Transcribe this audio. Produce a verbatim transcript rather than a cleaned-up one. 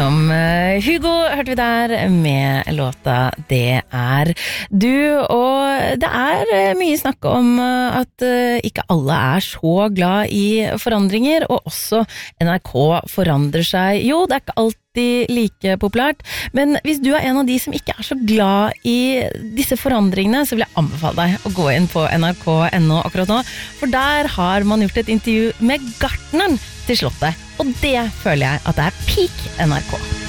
som Hugo hørte vi der med låta Det er du, og det er mye snakk om at ikke alle er så glad i forandringer, og også N R K forandrer seg. Jo, det er ikke alltid like populært, men hvis du er en av de som ikke er så glad i disse forandringene, så vil jeg anbefale deg å gå inn på N R K punktum N O akkurat nå, for der har man gjort et intervju med gartneren til Slottet, og det føler jeg at det er peak N R K.